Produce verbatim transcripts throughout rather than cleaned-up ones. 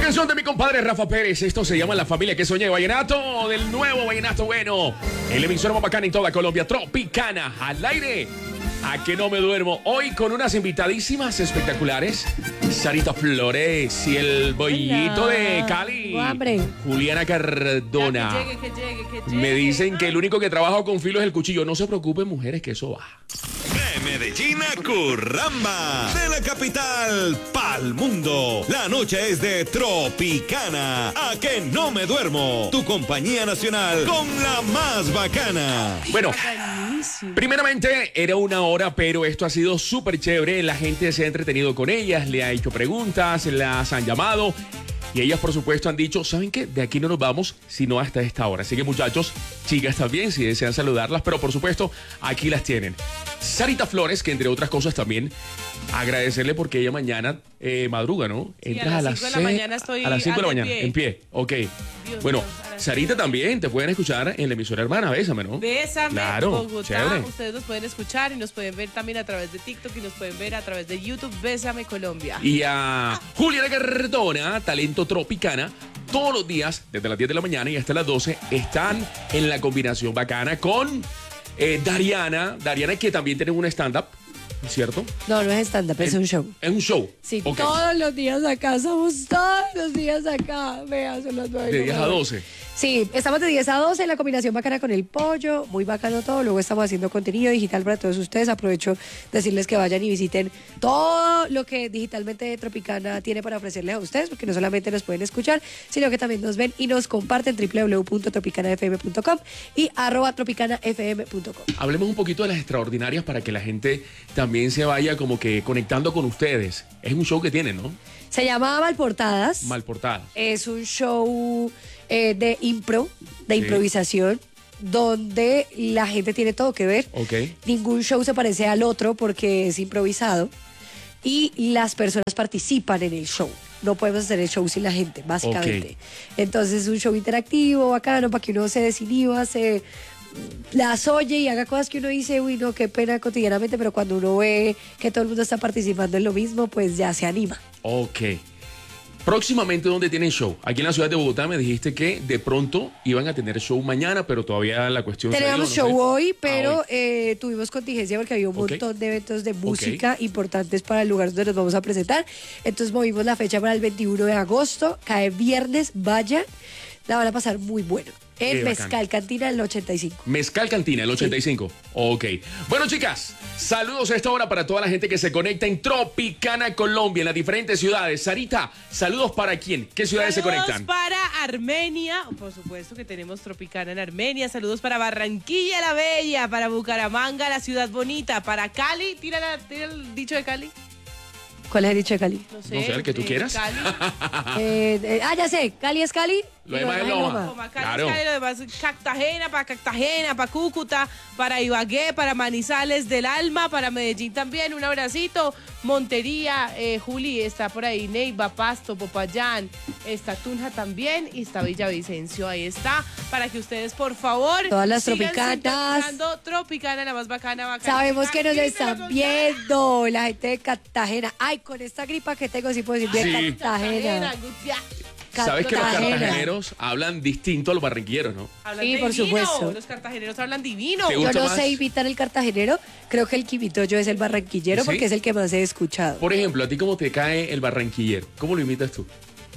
canción de mi compadre Rafa Pérez. Esto se llama La Familia que Soñé. Vallenato, del nuevo vallenato bueno. El emisor más bacana en toda Colombia, Tropicana, al aire. A que no me duermo. Hoy con unas invitadísimas espectaculares. Sarita Flores y el bollito de Cali. Hambre. Juliana Cardona. Ya, que llegue, que llegue, que llegue. Me dicen que el único que trabaja con filo es el cuchillo. No se preocupen, mujeres, que eso va. De Medellín a Curramba, de la capital pa'l mundo. La noche es de Tropicana. A que no me duermo. Tu compañía nacional con la más bacana. Bueno, primeramente era una hora, pero esto ha sido súper chévere. La gente se ha entretenido con ellas, le ha hecho preguntas, las han llamado. Y ellas, por supuesto, han dicho, ¿saben qué? De aquí no nos vamos, sino hasta esta hora. Así que, muchachos, chicas también, si desean saludarlas, pero por supuesto, aquí las tienen. Sarita Flores, que entre otras cosas también, agradecerle porque ella mañana eh, madruga, ¿no? Sí, Entras a las cinco de la mañana estoy a las cinco de la al de mañana, pie. en pie. Ok. Dios Bueno, mío, a las Sarita cinco. también, te pueden escuchar en la emisora hermana, Bésame, ¿no? Bésame, Claro, Bogotá. chévere. Ustedes nos pueden escuchar y nos pueden ver también a través de TikTok y nos pueden ver a través de YouTube. Bésame Colombia. Y a Juliana Cardona, talento Tropicana, todos los días, desde las diez de la mañana y hasta las doce, están en la combinación bacana con eh, Dariana. Dariana, que también tiene un stand-up, ¿cierto? No, no es stand-up, es un show. Es un show. Sí, Ok. todos los días acá, estamos todos los días acá. Vea, son las nueve. De diez a doce. Sí, estamos de diez a doce en la combinación bacana con el pollo, muy bacano todo. Luego estamos haciendo contenido digital para todos ustedes. Aprovecho de decirles que vayan y visiten todo lo que digitalmente Tropicana tiene para ofrecerles a ustedes, porque no solamente nos pueden escuchar, sino que también nos ven y nos comparten w w w punto tropicana f m punto com y arroba tropicana f m punto com. Hablemos un poquito de las extraordinarias para que la gente también se vaya como que conectando con ustedes. Es un show que tienen, ¿no? Se llama Malportadas. Malportadas. Es un show eh, de impro, de Sí. improvisación, donde la gente tiene todo que ver. Ok. Ningún show se parece al otro porque es improvisado y las personas participan en el show. No podemos hacer el show sin la gente, básicamente. Entonces es un show interactivo, bacano, para que uno se desinhiba, se las oye y haga cosas que uno dice, uy, no, qué pena cotidianamente, pero cuando uno ve que todo el mundo está participando en lo mismo, pues ya se anima. Ok. Próximamente, ¿dónde tienen show? Aquí en la ciudad de Bogotá me dijiste que de pronto iban a tener show mañana, pero todavía la cuestión... se Tenemos dio, no show sé. hoy, Ah, pero hoy. eh, tuvimos contingencia porque había un Ok. montón de eventos de música importantes para el lugar donde nos vamos a presentar. Entonces movimos la fecha para el veintiuno de agosto, cae viernes, vayan, la van a pasar muy bueno. En Qué bacán. Mezcal Cantina, el ochenta y cinco. Mezcal Cantina, el ochenta y cinco. Ok. Bueno, chicas, saludos a esta hora para toda la gente que se conecta en Tropicana, Colombia, en las diferentes ciudades. Sarita, saludos para quién? ¿Qué ciudades Saludos se conectan? para Armenia, por supuesto que tenemos Tropicana en Armenia. Saludos para Barranquilla la Bella, para Bucaramanga, la ciudad bonita, para Cali. Tira, la- tira el dicho de Cali. ¿Cuál es el dicho de Cali? No sé. No sé, el que tú eh, quieras. Cali. Eh, eh, ah, ya sé, Cali es Cali. Lo y demás es es Loma. Como Cali, Claro. Cali, lo demás, Cartagena, para Cartagena, para Cúcuta, para Ibagué, para Manizales del Alma, para Medellín también, un abracito. Montería, eh, Juli, está por ahí, Neiva, Pasto, Popayán, está Tunja también y está Villavicencio, ahí está, para que ustedes, por favor, Todas las sigan tropicanas. sintonizando Tropicana, la más bacana, bacana. Sabemos que nos Aquí están nos- viendo la gente de Cartagena. Ay, con esta gripa que tengo, sí puedo decir bien Sí. Cartagena. ya. Sabes que los Cartagena. cartageneros hablan distinto a los barranquilleros, ¿no? Hablan Sí, por divino, supuesto. Los cartageneros hablan divino. ¿Te Yo gusta no más? sé imitar el cartagenero, creo que el que imito yo es el barranquillero ¿Sí? porque es el que más he escuchado. Por ejemplo, ¿a ti cómo te cae el barranquillero? ¿Cómo lo imitas tú?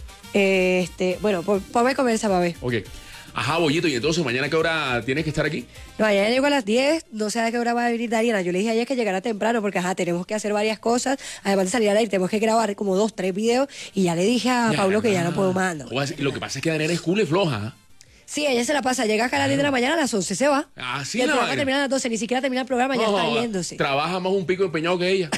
Este, bueno, por- ponme a comer esa babé. Ok. Ajá, Bollito, ¿y entonces mañana qué hora tienes que estar aquí? No, allá llego a las diez, no sé a qué hora va a venir Dariana. Yo le dije a ella que llegara temprano porque ajá, tenemos que hacer varias cosas. Además de salir al aire, tenemos que grabar como dos, tres videos. Y ya le dije a Pablo que ya no puedo más. ¿no? O así- Lo que pasa es que Daniela es cool y floja. Sí, ella se la pasa, llega acá a las diez de la mañana, a las once se va. Así y el la programa vaina. termina a las doce, ni siquiera termina el programa, ya No, está yéndose. Trabaja más un pico empeñado que ella.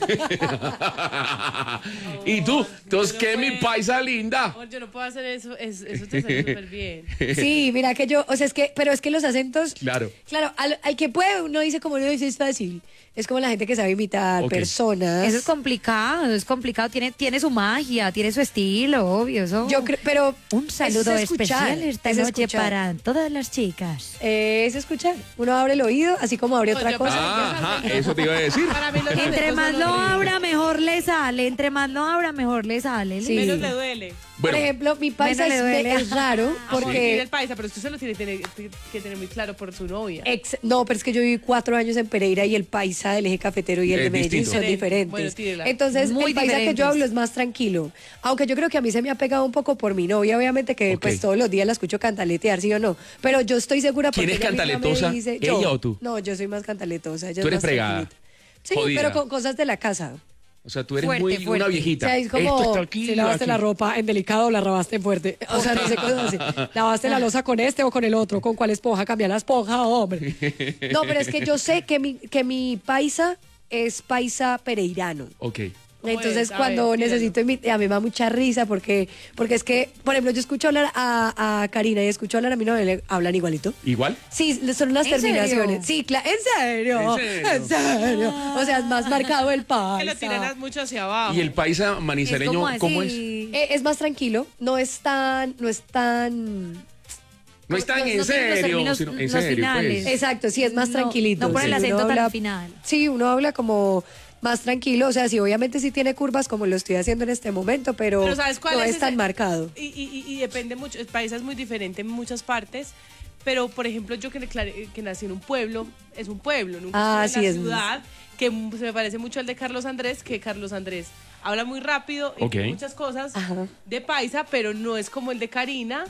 Y tú, entonces, yo no ¿qué mi puedo. paisa linda? Amor, yo no puedo hacer eso, es- eso te sale súper bien. Sí, mira que yo, o sea, es que, pero es que los acentos, Claro. claro, al, al que puede uno dice como no dice es fácil. Es como la gente que sabe imitar Ok. personas. Eso es complicado, es complicado, tiene, tiene su magia, tiene su estilo, obvio. Eso. Yo creo, pero Un saludo es escuchar, especial esta es noche escuchar. para todas las chicas. Eh, es escuchar. Uno abre el oído, así como abre No, otra yo cosa. para- Ajá, eso te iba a decir. Para mí los Entre acentos más son lo abra, mejor le sale. Entre más lo abra, mejor le sale. Sí. Menos le duele. Bueno, Por ejemplo, mi paisa Menos es, le duele. es raro Porque porque... el paisa, pero usted se lo tiene que tener, que tener muy claro por su novia. Ex- no, pero es que yo viví cuatro años en Pereira y el paisa del eje cafetero y el Es de Medellín distinto. son diferentes. Bueno, tírela. Entonces, Muy el paisa que diferentes. yo hablo es más tranquilo. Aunque yo creo que a mí se me ha pegado un poco por mi novia, obviamente que Ok. pues todos los días la escucho cantaletear, sí o no. Pero yo estoy segura porque ¿Quién es ella misma me cantaletosa? dice- ¿Ella yo. o tú? No, yo soy más cantaletosa. ella Tú es eres más fregada, tranquilita. Sí, jodida. pero con cosas de la casa. o sea, tú eres Fuerte, muy fuerte. una O viejita. sea, es Esto como está aquí, si lavaste aquí. la ropa en delicado o la lavaste en fuerte. O sea, no sé cosas así. Lavaste la losa con este o con el otro. ¿Con cuál esponja? Cambia la esponja, hombre. No, pero es que yo sé que mi, que mi paisa es paisa pereirano. Ok. Entonces, Pues, a cuando ver, tíralo. necesito invitar, a mí me da mucha risa porque, porque es que, por ejemplo, yo escucho hablar a, a Karina y escucho hablar a mi novia, le hablan igualito. ¿Igual? Sí, son unas ¿En terminaciones. serio? Sí, claro, ¿en serio? ¿En serio? ¿En serio? O sea, es más marcado el paisa. Que lo tiran mucho hacia abajo. ¿Y el paisa manizaleño es como cómo es? así. Eh, es más tranquilo, no es tan, no es tan... No es tan no- en no tiene los serio, términos- sino en los serio, finales. pues. Exacto, sí, es más No, tranquilito. no pone el Sí, acento uno tan habla- final. Sí, uno habla como más tranquilo, o sea, sí, obviamente sí tiene curvas como lo estoy haciendo en este momento, pero, Pero ¿sabes cuál no es es, tan ese? marcado. Y, y- y- y depende mucho, el país es muy diferente en muchas partes, pero por ejemplo yo que, declaré- que nací en un pueblo, es un pueblo, nunca Ah, estuve sí, en es la ciudad, que m- se me parece mucho al de Carlos Andrés, que Carlos Andrés habla muy rápido y Ok. tiene muchas cosas Ajá. de paisa, pero no es como el de Karina.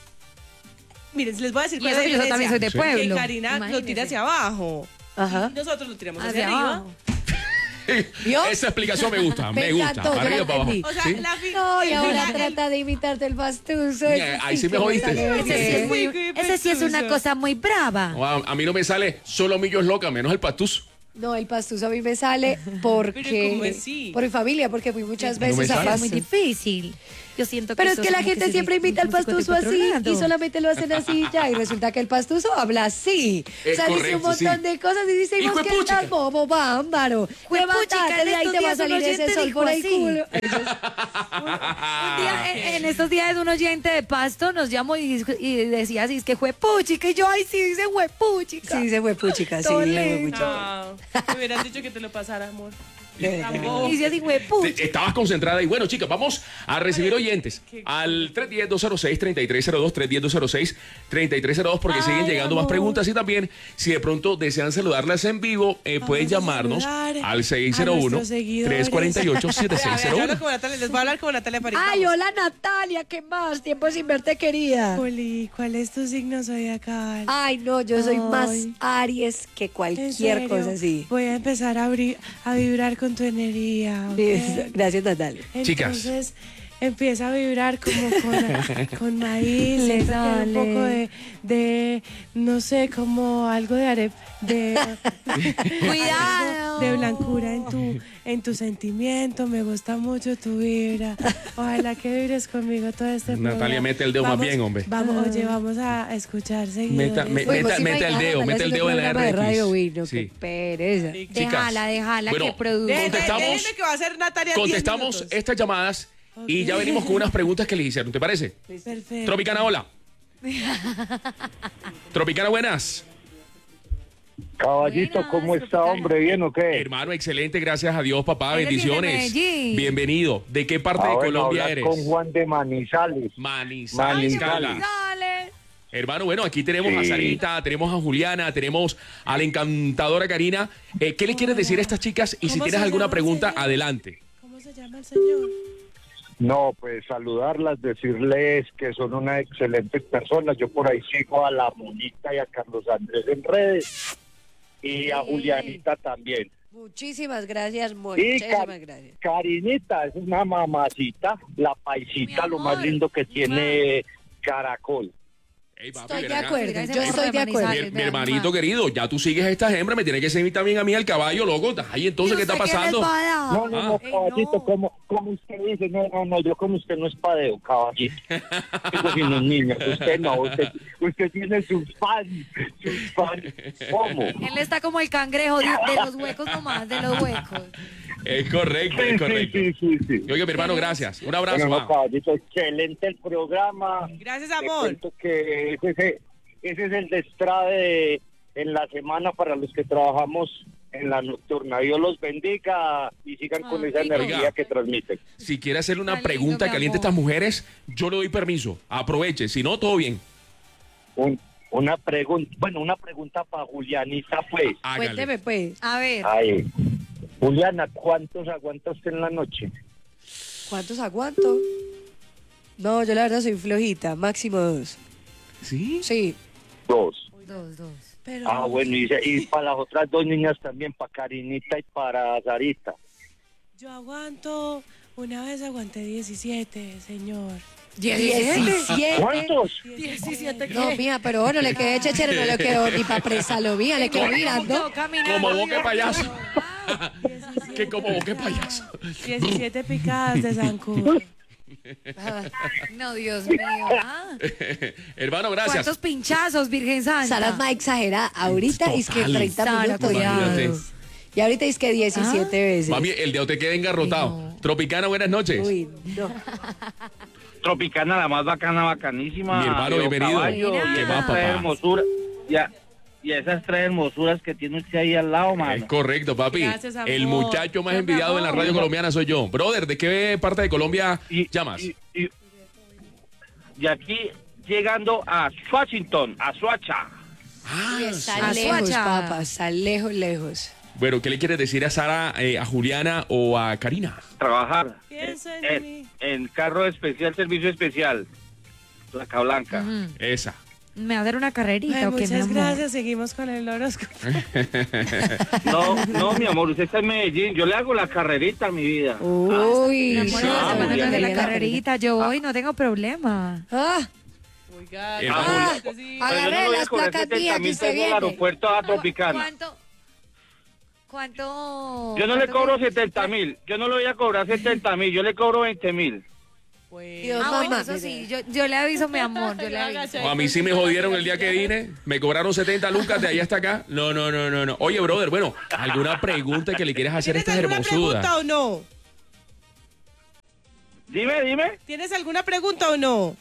Miren, les voy a decir Y cuál eso es que la yo también soy de diferencia. pueblo. Que Karina lo Imagínese. tira hacia abajo. Ajá. Y nosotros lo tiramos hacia, Hacia arriba. abajo. ¿Vio? Esa explicación me gusta, me, Me gusta. encantó, Para yo arriba, la para abajo. entendí. O sea, ¿Sí? la fi- No, y el ahora final- trata de imitarte el pastuso. Mira, ahí sí me que jodiste. sale Ese sí, es bien. muy- Muy ese sí es una pestuso. cosa muy brava. No, a, a mí no me sale solo millos loca, menos el pastuso. No, el pastuso a mí me sale porque... ¿cómo así? Por mi familia, porque fui muchas No me veces a sale. Es muy Pasto. difícil. Yo siento que Pero es eso que la como gente se siempre dice imita al como pastuso cincuenta y así cuatro y grados. solamente lo hacen así ya y resulta que el pastuso habla así. Es o sea, dice correcto, un montón sí. de cosas y dice, Hijo ¿vos de qué puchica. estás, bobo, bámbaro? Juepuchica, Levántate, en de ahí estos te va a días un salir ese oyente sol dijo por el así. culo. Entonces, Un día, en, en estos días un oyente de Pasto nos llamó y, y decía así, es que juepuchica, y yo, ay, sí, dice juepuchica. sí, dice huepuchica, sí, Todo dice lento. huepuchica. No, me hubieras dicho que te lo pasara, amor. De- Tampoco. Y dice así, Te- juepuchica. Estabas concentrada y bueno, chicas, vamos a recibir oyentes al tres uno cero, dos cero seis, tres tres cero dos, tres uno cero, dos cero seis, tres tres cero dos porque Ay, siguen llegando más amor. preguntas y también si de pronto desean saludarlas en vivo, eh, pueden a llamarnos saludar al seis cero uno, a nuestros seguidores. tres cuatro ocho, siete Vea, seis vea, cero yo hablo uno. como Natalia, les voy a hablar como Natalia París. Ay, vamos. hola Natalia, ¿qué más? Tiempo sin verte, querida. Juli, ¿cuál es tu signo zodiacal? Ay, no, yo soy más Ay. Aries que ¿En cualquier serio? cosa así. Voy a empezar a, abrir, a vibrar con tu energía. ¿ok? Gracias, Natalia. Chicas. Entonces empieza a vibrar como con, con maíz, Le siento que hay un sale. poco de, de, no sé, como algo de arep, de, Cuidado. de blancura en tu, en tu sentimiento. Me gusta mucho tu vibra. Ojalá que vibres conmigo todo este Natalia, programa. mete el dedo más Vamos- bien, hombre. Vamos, oye, vamos a escuchar seguidores. Meta- me- Uy, vos meta- sí meta el imaginás, dedo, Natalia meta el haciendo dedo en la programa de R X. radio, uy, no, Sí. qué pereza. Sí. Chicas, Déjala, déjala bueno, que produzca. Deje- contestamos- déjeme que va a ser Natalia diez Contestamos minutos. estas llamadas y ya venimos con unas preguntas que les hicieron, ¿te parece? Perfecto. Tropicana, hola. Tropicana, buenas. Caballito, Buenas, ¿cómo está, Tropicana. hombre? ¿Bien o qué? Hermano, excelente, gracias a Dios, papá, Él viene de bendiciones. Medellín. Bienvenido. ¿De qué parte Ah, de bueno, Colombia hablas eres? con Juan de Manizales. Manizales. Manizales. Cala. Dale. Hermano, bueno, aquí tenemos a Sí. Sarita, tenemos a Juliana, tenemos a la encantadora Karina. Eh, ¿Qué les quieres decir a estas chicas? Y si ¿Cómo tienes se alguna llama el pregunta, señor? adelante. ¿Cómo se llama el señor? No, pues saludarlas, decirles que son unas excelentes personas. Yo por ahí sigo a la Monita y a Carlos Andrés en redes. Y a Sí. Julianita también. Muchísimas gracias, Y muchísimas Car- gracias. Carinita, es una mamacita, la paisita, Mi lo más amor. lindo que tiene Caracol. Ey, papi, Estoy ven de acá. acuerdo, Ese yo perro estoy de de acuerdo. Mi, Manizales. mi hermanito querido, ya tú sigues a estas hembras, me tienes que seguir también a mí al caballo, loco. Ay, entonces, ¿qué está pasando? No, no, no, Ey, caballito, no. como, como usted dice, no, no, no, yo con usted no es padeo, caballito. Digo, si no, niños, usted no, usted, usted tiene sus fans, sus fans. ¿Cómo? Él está como el cangrejo de, de los huecos nomás, de los huecos. Es correcto, Sí, es sí, correcto. sí, sí, sí. Y oiga, mi hermano, gracias. Un abrazo, Bueno, no, ma. caballito, excelente el programa. Gracias, Te amor. cuento que ese, ese- ese es el destrade de, en la semana para los que trabajamos en la nocturna. Dios los bendiga y sigan con Ah, esa rico. energía Oiga. que transmiten. Si quiere hacerle una Tan lindo, pregunta mi caliente a amor. estas mujeres, yo le doy permiso. Aproveche, si no, todo bien. Un- una pregunta, bueno, una pregunta para Julianita, pues. Hágale. Cuénteme, pues. A ver, Ay, Juliana, ¿cuántos aguanta usted en la noche? ¿Cuántos aguanto? No, yo la verdad soy flojita, máximo dos. ¿Sí? Sí. Dos. dos, dos. Pero Ah, bueno, y, y para las otras dos niñas también, para Karinita y para Sarita. Yo aguanto, una vez aguanté diecisiete, señor. diecisiete. ¿Cuántos? diecisiete, No, mía, pero no le quedé chechere, no le quedó ni para presarlo, mía, le quedó mirando. Como boque payaso. que como boque payaso. diecisiete picadas de zancudo. No, Dios mío. Ah, Hermano, gracias. ¿cuántos pinchazos, Virgen Santa? Sara es más exagerada. Ahorita es que Total. treinta Sara, minutos. cuidado. Imagínate. Y ahorita es que diecisiete veces. Mami, el dedo te queda engarrotado. Ay, no. Tropicana, buenas noches. Uy, no. Tropicana, la más bacana, bacanísima. Mi hermano, Veo bienvenido. caballo, Mira. y ¿Qué esas más, tres papá? hermosuras. Ya, y esas tres hermosuras que tiene usted ahí al lado, Es mano. correcto, papi. Gracias, amor. El muchacho más Yo, mi envidiado en la amor. radio colombiana soy yo. Brother, ¿de qué parte de Colombia Y, llamas? Y, y- y aquí llegando a Washington, a Suacha. Ah, Está sí. lejos, Azuacha. papá, está lejos, lejos. bueno, ¿qué le quieres decir a Sara, eh, a Juliana o a Karina? Trabajar Piensa en en, mí. en carro especial, servicio especial. Placa Blanca. Ujú. Esa. ¿Me va a dar una carrerita Ay, o qué, mi muchas amor? gracias, seguimos con el horóscopo. No, no, mi amor, usted está en Medellín. Yo le hago la carrerita a mi vida. Uy, Mi amor, Sí, esta ah, semana Juliana. no es la carrerita, yo voy, no tengo problema. Ah, Oiga, El- ah, Ah, sí. Pero yo agarré no voy a las cobrar placas setenta mías que mil usted pesos al viene. aeropuerto a Tropicana. ¿Cuánto? ¿Cuánto? Yo no le cuánto cobro me dijiste? setenta mil. Yo no le voy a cobrar setenta mil. Yo le cobro veinte mil. Pues, Dios, Ah, bueno, mamá, eso mire. sí, yo, yo le aviso, mi amor, yo le aviso. A mí sí me jodieron el día que vine. Me cobraron setenta lucas de ahí hasta acá. No, no, no, no, no. Oye, brother, bueno, ¿alguna pregunta que le quieras hacer a ¿Tienes estas alguna pregunta hermosudas? o no? Dime, dime. ¿Tienes alguna pregunta o no?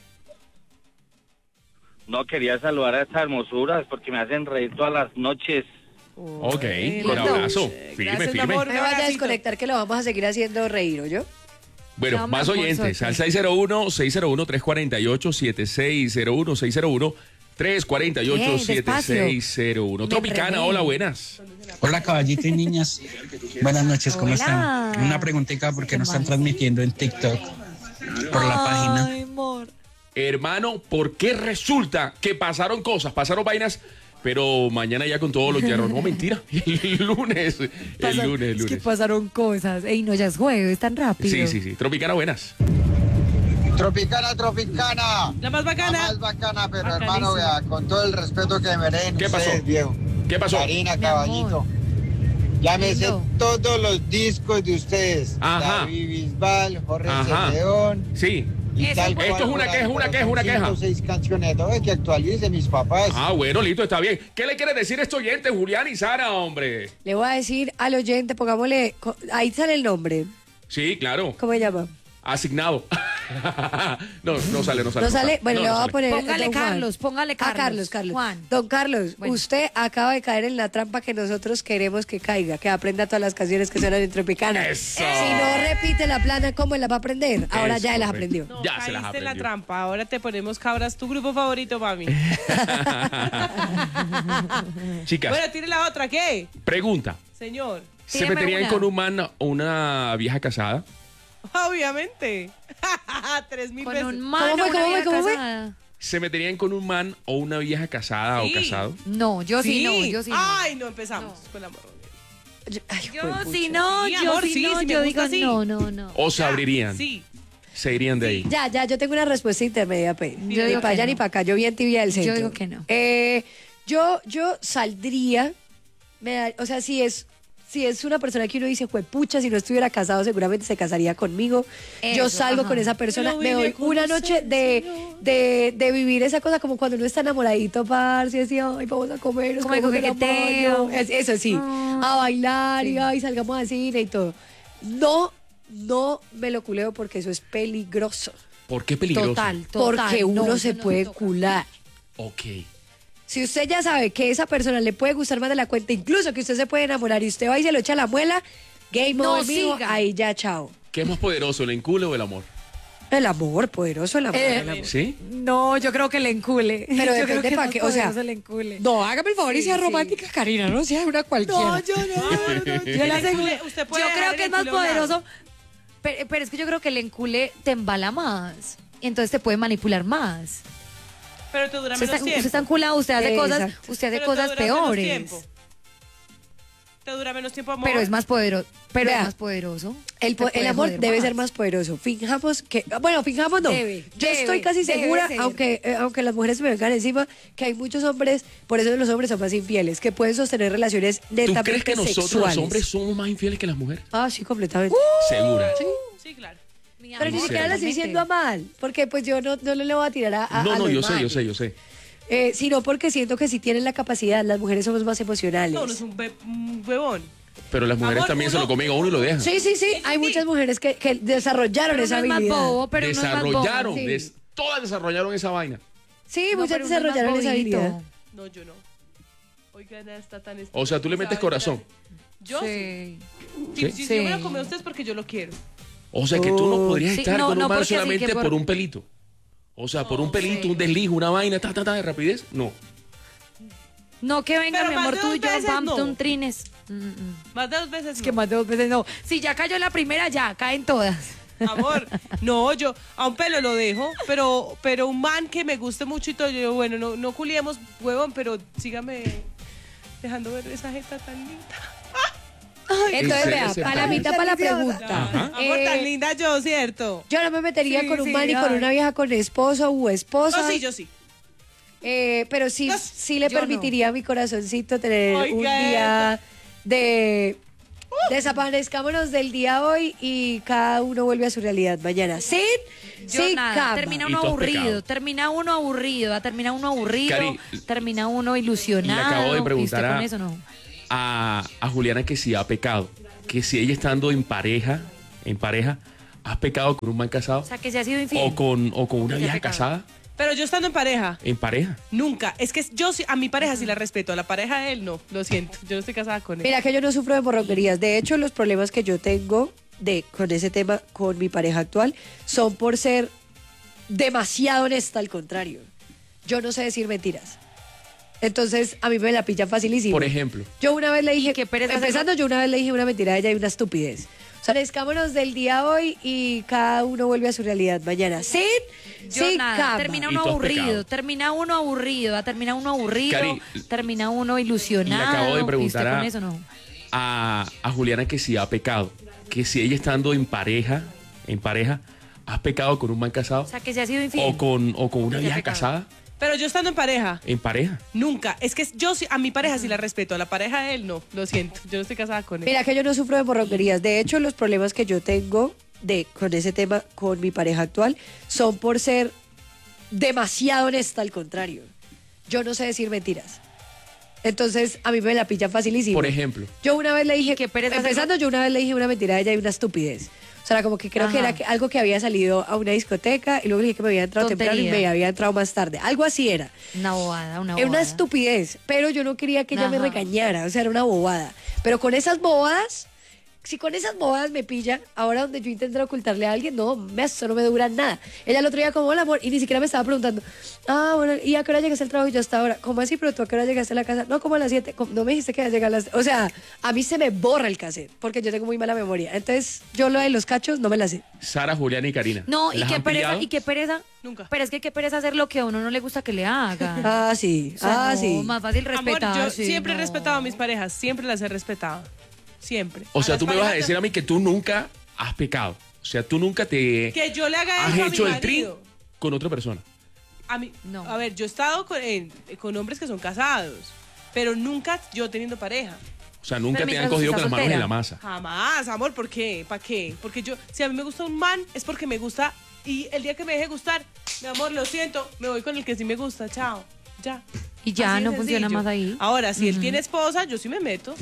No, quería saludar a estas hermosuras porque me hacen reír todas las noches. Ok, Bueno, un abrazo. eh, Firme, gracias, mi firme. amor. No me vaya a abracito. desconectar que lo vamos a seguir haciendo reír, ¿yo? Bueno, No, mi más amor, oyentes. suerte. Al seis cero uno, seis cero uno, tres cuatro ocho, siete seis cero uno, seis cero uno, tres cuatro ocho, Bien, siete seis cero uno. Me Tropicana, enredé. hola, buenas. Hola caballito y niñas, buenas noches, ¿cómo Hola. están? Una preguntita porque nos están Mal. transmitiendo en TikTok por la página. Ay, amor. Hermano, ¿por qué resulta que pasaron cosas, pasaron vainas, pero mañana ya con todos los hierros? No, mentira. El lunes, el Pasa- lunes, el Es que lunes. pasaron cosas. Ey, no, ya es jueves, tan rápido. Sí, sí, sí. Tropicana, buenas. Tropicana, Tropicana. La más bacana. La más bacana, pero Bacanísima. hermano, vea, con todo el respeto que merecen ¿Qué pasó? ustedes, viejo. ¿Qué pasó? Karina, Mi caballito. Ya me sé Lindo. todos los discos de ustedes. Ajá. David Bisbal, Jorge Ajá. León. Sí. Y Eso tal es bueno. cual, Esto es una por queja, ahí, una pero queja, son una cinco queja. o seis canciones. Todo que actualice mis papás. Ah, bueno, listo, está bien. ¿Qué le quiere decir a este oyente, Julián y Sara, hombre? Le voy a decir al oyente, pongámosle, co- ahí sale el nombre. Sí, claro. ¿Cómo se llama? Asignado. no, no sale, no sale. No sale, bueno, No, le no voy a sale. poner. Póngale don Juan. Carlos, póngale Ah, Carlos. Carlos, Carlos. Juan. Don Carlos, Bueno. usted acaba de caer en la trampa que nosotros queremos que caiga, que aprenda todas las canciones que suenan en Tropicana. Eso. Si no repite la plana, ¿cómo la va a aprender? Ahora Es ya las correcto. aprendió. No, Ya se las caíste en la aprendió. trampa. Ahora te ponemos cabras. Tu grupo favorito, mami. Chicas, Bueno, tire la otra. ¿Qué? pregunta. Señor. ¿Se Tíreme meterían una. con un man o una vieja casada? Obviamente. Tres mil Con veces. un mano, ¿Cómo fue, una cómo fue, vieja cómo fue? casada. ¿Se meterían con un man o una vieja casada Sí. o casado? No, yo sí, no, yo sí no. Ay, no empezamos No. con la morronera. Yo, ay, Yo juepucha. sí no, Sí, yo amor, sí sí, no, sí me yo gusta digo así. no, no, no. ¿O se abrirían? Sí. Se irían de ahí. Ya, ya, yo tengo una respuesta intermedia, pe. Yo ni digo para que allá no. ni para acá. Yo bien tibia del centro. digo que no. Eh, yo, yo saldría, me da- o sea, si es, si es una persona que uno dice, juepucha, si no estuviera casado seguramente se casaría conmigo. yo Eso, salgo ajá. con esa persona, Lo me vine doy a una conocer, noche de, Señor. de, de vivir esa cosa como cuando uno está enamoradito, parce, así, ay, vamos a comer, nos Como el comemos de la coqueteo. mano. Es- Eso sí, Ah, a bailar y sí. ay, salgamos al cine y todo. No, no me lo culeo porque eso es peligroso. ¿Por qué peligroso? Total, total. Porque uno no, se yo no puede toco. cular. Ok. Si usted ya sabe que esa persona le puede gustar más de la cuenta, incluso que usted se puede enamorar y usted va y se lo echa a la muela, game No over, mijo, siga. ahí ya, chao. ¿Qué es más poderoso, el encule o el amor? El amor, poderoso el amor. Eh, el amor. ¿Sí? No, yo creo que le encule. Pero Yo depende creo que pa' más qué, o sea, poderoso el encule. No, hágame el favor y Sí, sea sí. romántica, Karina, no sea una cualquiera. No, yo no. no, no, yo le aseguro. Usted puede Yo dejar creo el que es más encule a un lado. poderoso. Pero, pero es que yo creo que el encule te embala más. Y entonces te puede manipular más. Pero te dura Usted menos está, tiempo. usted está enculado, usted hace cosas, Exacto. usted hace Pero te cosas dura menos peores. tiempo. Te dura menos tiempo, amor. Pero es más poderoso. Pero Vea, es más poderoso. El, po- Te el puede amor joder debe más. ser más poderoso. Fijamos que, bueno, fijamos no. Debe, Yo debe, estoy casi debe segura, ser. aunque, eh, aunque las mujeres me vengan encima, que hay muchos hombres, por eso los hombres son más infieles, que pueden sostener relaciones ¿Tú netamente crees que nosotros sexuales. los hombres somos más infieles que las mujeres? Ah, sí, completamente. Segura. Sí. Sí, claro. Mi Pero ni amor, siquiera le estoy totalmente. diciendo a mal, porque pues yo no, no le voy a tirar a, a No, a no, lo yo sé, mal. yo sé, yo sé. Eh, sino porque siento que si tienen la capacidad, las mujeres somos más emocionales. No, no es un, be- un huevón. Pero las mujeres Amor, también se uno- lo comen a uno y lo dejan. Sí, sí, sí, hay muchas mujeres que, que desarrollaron Pero esa uno es más habilidad. bobo, pero uno es más bobo. desarrollaron, sí. des- todas desarrollaron esa vaina. Sí, No, muchas pero uno es más desarrollaron esa bobito. habilidad. No, yo no. Oigan, está tan... O sea, tú le metes ¿sabe? corazón. Yo sí. Sí. Si, si ¿Sí? yo me lo Sí. comí a ustedes porque yo lo quiero. O sea, que tú no podrías Sí, estar no, con un no, man porque así solamente que por- por un pelito. O sea, por un pelito, sí. un desliz, una vaina, ta, ta, ta, de rapidez. No. No, que venga, Pero mi más amor, de tú dos y yo, veces, bam, no. tun, trines. Mm, mm. Más de dos veces Es no. que más de dos veces no. Si ya cayó la primera, ya, caen todas. Amor, no, yo a un pelo lo dejo, pero pero un man que me guste mucho y todo, yo digo, bueno, no, no culiemos, huevón, pero sígame dejando ver esa jeta tan linda. Entonces, Ese- vea, ese para la pan. mitad para la pregunta. Ajá. Amor, Eh, tan linda yo, ¿cierto? Yo no me metería Sí, con un sí, man y con ay. una vieja con esposo u esposa. No, sí, yo sí. Eh, pero sí, Yo- sí le yo permitiría a mi corazoncito tener Oiga, un día de desaparezcámonos del día hoy y cada uno vuelve a su realidad mañana. Sin, Yo sin nada, cama. termina Y uno tú has aburrido, pecado. termina uno aburrido, va a terminar uno aburrido, Cari, termina uno ilusionado. le acabo de ¿y preguntar usted a- con eso no? A, a Juliana que si ha pecado. Que si ella estando en pareja, en pareja, has pecado con un man casado O sea, que se ha sido infiel. o con, o con una Que se ha vieja pecado. casada Pero yo estando en pareja, en pareja. nunca. Es que yo sí- a mi pareja sí la respeto, a la pareja de él no, lo siento. Yo no estoy casada con él. Mira que yo no sufro de morroquerías. De hecho, los problemas que yo tengo de, con ese tema con mi pareja actual son por ser demasiado honesta, al contrario. Yo no sé decir mentiras. Entonces, a mí me la pillan facilísimo. Por ejemplo. Yo una vez le dije, Qué pereza empezando, yo una vez le dije una mentira a ella y una estupidez. O sea, descámonos del día hoy y cada uno vuelve a su realidad mañana. Sin, Yo sin nada, cama. termina Y uno tú has aburrido, pecado. termina uno aburrido, va a terminar uno aburrido, Cari, termina uno ilusionado. le acabo de ¿y preguntar usted a- con eso no? A, a Juliana que si ha pecado. Que si ella estando en pareja, en pareja, has pecado con un man casado O sea, que se ha sido infiel. o con, o con una Que se ha vieja pecado. casada Pero yo estando en pareja, en pareja. nunca. Es que yo sí- a mi pareja sí la respeto, a la pareja de él no, lo siento. Yo no estoy casada con él. Mira que yo no sufro de morroquerías. De hecho, los problemas que yo tengo de, con ese tema con mi pareja actual son por ser demasiado honesta, al contrario. Yo no sé decir mentiras. Entonces, a mí me la pillan facilísimo. Por ejemplo. Yo una vez le dije, Qué pereza empezando, yo una vez le dije una mentira a ella y una estupidez. O sea, como que creo que Ajá. era que- algo que había salido a una discoteca y luego le dije que me había entrado temprano y Tontería. me había entrado más tarde. Algo así era. Una bobada, una Era bobada. una estupidez, pero yo no quería que ella me Ajá. regañara, o sea, era una bobada. Pero con esas bobadas, si con esas bobadas me pillan, ahora donde yo intenté ocultarle a alguien, no, me, eso no me dura nada. Ella el otro día como, hola amor, y ni siquiera me estaba preguntando, ah, bueno, ¿y a qué hora llegaste al trabajo? Y yo hasta ahora, ¿cómo así? ¿Pero tú a qué hora llegaste a la casa? No, como a las siete, ¿Cómo? No me dijiste que iba a llegar a las... O sea, a mí se me borra el cassette, porque yo tengo muy mala memoria. Entonces, yo lo de los cachos no me la sé. Sara, Juliana y Karina. No, y ¿Las qué han pereza, pillado? y qué pereza. Nunca. Pero es que qué pereza hacer lo que a uno no le gusta que le hagan. Ah, sí, O sea, ah, no, sí. más fácil Amor, respetar. yo sí, siempre he no. respetado a mis parejas, siempre las he respetado. Siempre. O sea, las tú me vas a parejas decir a mí que tú nunca has pecado. O sea, tú nunca te que yo le haga has eso a hecho mi el tri marido. con otra persona. A mí, No. a ver, yo he estado con, en- con hombres que son casados, pero nunca yo teniendo pareja. O sea, nunca Pero te han mientras cogido con estás las manos en soltera. la masa. Jamás, amor, ¿por qué? ¿Para qué? Porque yo, si a mí me gusta un man, es porque me gusta. Y el día que me deje gustar, mi amor, lo siento, me voy con el que sí me gusta, chao. Ya. Y ya Así de no funciona sencillo. más ahí. Ahora, si él Ujú. tiene esposa, yo sí me meto.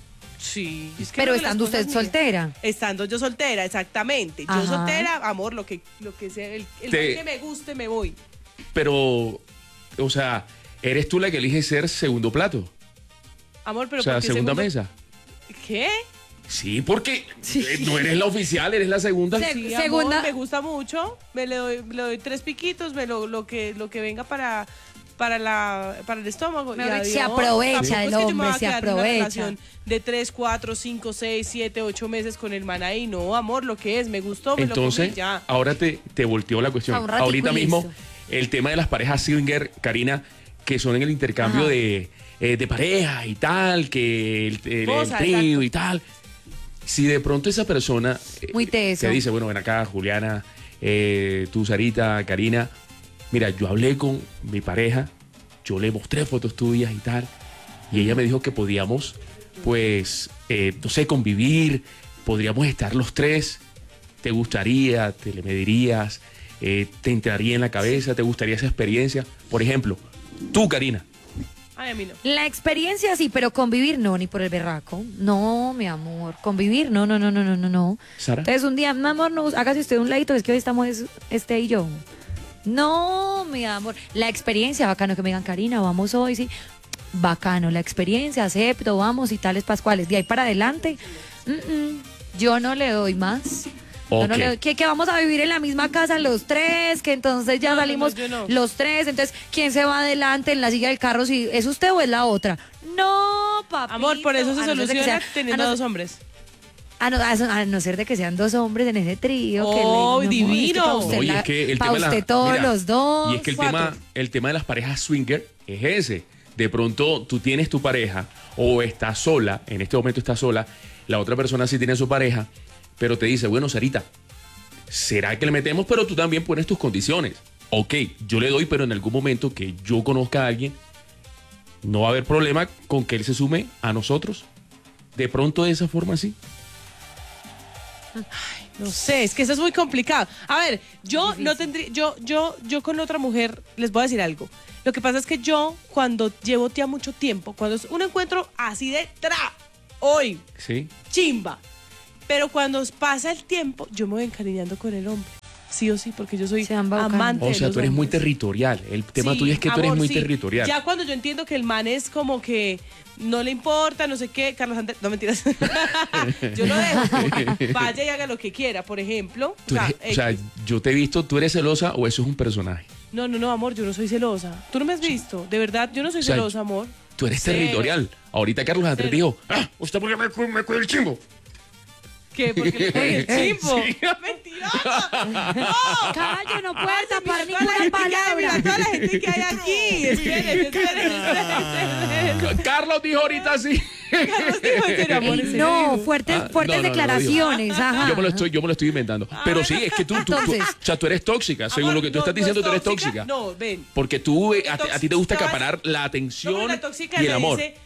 Sí. es que Pero creo que las estando usted cosas mías- soltera. Estando yo soltera, exactamente. Yo Ajá. soltera, amor, lo que, lo que sea, el, el Te- man que me guste, me voy. Pero, o sea, eres tú la que elige ser segundo plato. Amor, pero O sea, ¿por qué segunda segundo? mesa. ¿Qué? Sí, porque eh, no eres la oficial, eres la segunda. Se- Sí, Segunda- amor, me gusta mucho. Me le doy, le doy tres piquitos, me lo, lo que lo que venga para para la para el estómago. Mejor y dicho, adiós. se aprovecha Tampoco el es que yo me hombre, voy a se quedar en una aprovecha. relación de tres, cuatro, cinco, seis, siete, ocho meses con el man ahí. No, amor, lo que es, me gustó, me lo Entonces, comí, ya. ahora te, te volteó la A cuestión. un ratico Ahorita y mismo, listo. el tema de las parejas swinger, Karina, que son en el intercambio Ajá. de, eh, de parejas y tal, que el, el, el Cosa, trío exacto. y tal. Si de pronto esa persona eh, Muy teso. te dice, bueno, ven acá, Juliana, eh, tú, Sarita, Karina, mira, yo hablé con mi pareja, yo le mostré fotos tuyas y tal, y ella me dijo que podíamos, pues, eh, no sé, convivir, podríamos estar los tres. ¿Te gustaría? ¿Te le medirías? Eh, ¿Te entraría en la cabeza? ¿Te gustaría esa experiencia? Por ejemplo, tú, Karina. Ay, a mí no. La experiencia sí, pero convivir no, ni por el berraco. No, mi amor, convivir no, no, no, no, no, no, no. Sara. Entonces un día, mi amor, no, hágase usted un ladito, es que hoy estamos es- este y yo. No, mi amor, la experiencia, bacano que me digan, Karina, vamos hoy, sí. Bacano, la experiencia, acepto, vamos y tales pascuales. De ahí para adelante, mm, mm, yo no le doy más. Yo no Ok. le doy- que, que vamos a vivir en la misma casa los tres, que entonces ya No, no, salimos no, yo no. los tres, entonces, ¿quién se va adelante en la silla del carro? Si es usted o es la otra. No, papito. Amor, por eso se A no ser de que soluciona sea- teniendo a no- dos hombres. A no, a so- a no ser de que sean dos hombres en ese trío. que le- ¡Oh, mi amor, divino! es que pa' usted No, y la- es que el pa' tema de la- usted todos mira, los dos. Y es que el cuatro. tema, el tema de las parejas swinger es ese. De pronto tú tienes tu pareja o estás sola, en este momento estás sola, la otra persona sí tiene su pareja, pero te dice, bueno, Sarita, ¿será que le metemos? Pero tú también pones tus condiciones. Ok, yo le doy, pero en algún momento que yo conozca a alguien, no va a haber problema con que él se sume a nosotros. De pronto de esa forma sí. No sé, es que eso es muy complicado. A ver, yo no tendría, yo, yo, yo con otra mujer, les voy a decir algo. Lo que pasa es que yo, cuando llevo ya mucho tiempo, cuando es un encuentro así de tra, hoy, Sí. chimba. Pero cuando pasa el tiempo, yo me voy encariñando con el hombre. Sí o sí, porque yo soy Sean bacanos. amante O de sea, los tú eres muy hombres. territorial. El tema Sí, tuyo es que tú eres amor, muy sí. territorial. Ya cuando yo entiendo que el man es como que no le importa, no sé qué, Carlos Andrés, no mentiras. Yo lo dejo, que vaya y haga lo que quiera, por ejemplo. Tú o sea, eres- o sea, X. yo te he visto, ¿tú eres celosa o eso es un personaje? No, no, no, amor, yo no soy celosa. Tú no me has visto, de verdad, yo no soy O sea, celosa, amor. Tú eres Cero. territorial. Ahorita Carlos Andrés Cero. dijo, ah, ¿usted por qué me, cu- me cuida el chimbo? ¿Qué? Porque le pegué el chimbo. ¡Mentirosa! ¡No! Callo, no puede Ay, tapar mira toda la ninguna gente que hay, palabra. mira toda la gente que hay aquí. Esperen, esperen, esperen. Ca- Carlos dijo ahorita sí. Carlos dijo, en serio, amor, Ey, en serio no, dijo. fuertes, Ah, fuertes no, no, no, declaraciones. ajá. Yo me lo estoy, yo me lo estoy inventando. Pero sí, es que tú, tú, tú- Entonces- o sea, tú eres tóxica. Según Amor, lo que tú no, estás no diciendo, es tú eres tóxica. No, ven. Porque tú, eh, a, ti- a ti te gusta Tóxica, acaparar la No, atención porque la tóxica y el me amor. dice,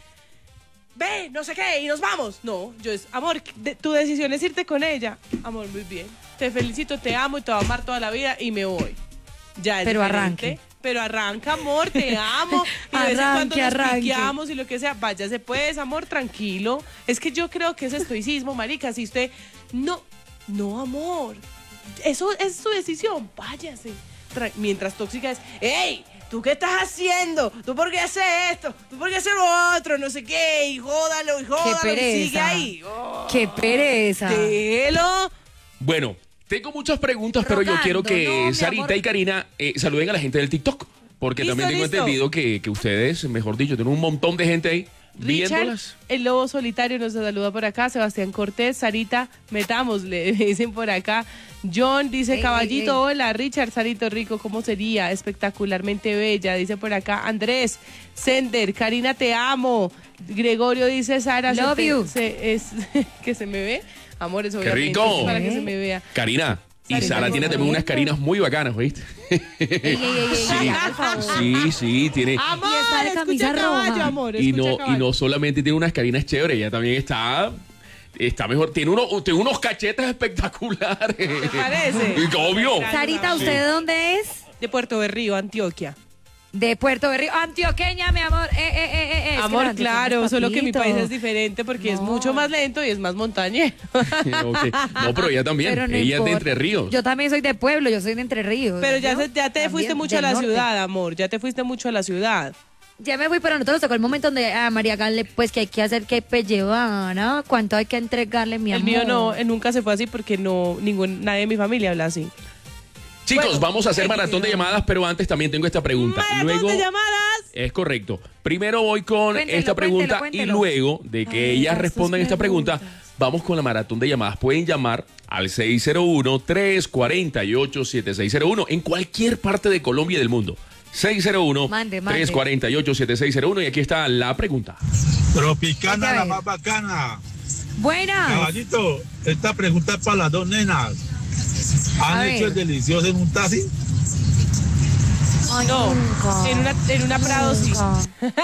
ve, no sé qué, y nos vamos. No, yo es, amor, de- tu decisión es irte con ella. Amor, muy bien. Te felicito, te amo y te voy a amar toda la vida y me voy. Ya es Pero diferente. arranque. Pero arranca, amor, te amo. Y de vez en cuando Arranque, nos arranque. piqueamos y lo que sea. Váyase pues, amor, tranquilo. Es que yo creo que es estoicismo, marica. Si usted... No, no, amor. Eso es su decisión. Váyase. Tra- Mientras tóxica es, ¡ey! ¿Tú qué estás haciendo? ¿Tú por qué haces esto? ¿Tú por qué haces lo otro? No sé qué. Y jódalo, y Qué jódalo. Y pereza. sigue ahí. Oh, Qué pereza. déjelo. Bueno, tengo muchas preguntas, pero yo Rogando, quiero que no, mi Sarita amor. y Karina eh, saluden a la gente del TikTok. Porque Listo, también tengo listo. entendido que, que ustedes, mejor dicho, tienen un montón de gente ahí Richard, viéndolas. el lobo solitario nos saluda por acá. Sebastián Cortés, Sarita, metámosle, me dicen por acá. John dice, Ey, caballito, ey, ey. hola, Richard, Sarito Rico, ¿cómo sería? Espectacularmente bella, dice por acá. Andrés, Sender, Karina, te amo. Gregorio dice, Sara, se Love te- you. se- es, que se me ve. Amores, ¡Qué obviamente, rico! es para que se me vea. Karina. Y Sarita, Sara por tiene también favor. unas carinas muy bacanas, ¿oíste? Ey, ey, ey, ey, Sí, ya, por favor. sí, sí, tiene. Amor, Y está de escucha camisa caballo, roja. amor, Y escucha no, y caballo. no solamente tiene unas carinas chéveres, ella también está. Está mejor, tiene, uno, tiene unos cachetes espectaculares. ¿Te parece? Obvio. Sarita, ¿usted de dónde es? De Puerto Berrío, Antioquia. De Puerto Berrío, antioqueña, mi amor. Eh, eh, eh, eh, eh. Es que Amor, los antioqueños, claro, solo que mi papito. país es diferente porque es No. mucho más lento y es más montañero. Ok. No, pero ella también. Pero no ella es de importa. Entre Ríos. Yo también soy de pueblo, yo soy de Entre Ríos. Pero ya, ¿no? se- ya te También fuiste mucho a del la norte. ciudad, amor. Ya te fuiste mucho a la ciudad. Ya me fui, pero nosotros nos tocó el momento donde a María Gale, pues que hay que hacer que pues llevar, ¿no? ¿Cuánto hay que entregarle, mi El amor? mío no, él nunca se fue así porque no, ningún, nadie de mi familia habla así. Chicos, Bueno, vamos a hacer eh, maratón de llamadas, pero antes también tengo esta pregunta. ¡Maratón Luego, de llamadas! es correcto. Primero voy con Cuéntelo, esta pregunta cuéntelo, y cuéntelo. luego de que Ay, ellas estas respondan esta pregunta, preguntas. vamos con la maratón de llamadas. Pueden llamar al seis cero uno, tres cuatro ocho, siete seis cero uno en cualquier parte de Colombia y del mundo. seis cero uno, Mande, mande. tres cuatro ocho, siete seis cero uno y aquí está la pregunta. Tropicana, Oiga, la eh. más bacana. Buenas. Caballito, esta pregunta es para las dos nenas. ¿Han A hecho ver. el delicioso en un taxi? Ay, No, nunca. en una, en una Prado sí. Nunca.